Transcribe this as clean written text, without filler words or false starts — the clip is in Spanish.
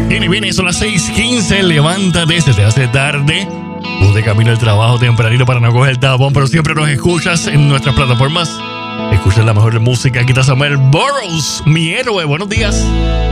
Viene, son las 6:15, levántate, se te hace tarde. Tú de camino al trabajo tempranito para no coger el tapón, pero siempre nos escuchas en nuestras plataformas. Escuchas la mejor música. Aquí está Samuel Burrows, mi héroe. Buenos días.